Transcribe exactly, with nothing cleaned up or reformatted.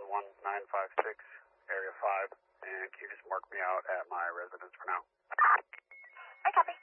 one nine five six, area five, and can you just mark me out at my residence for now? I copy.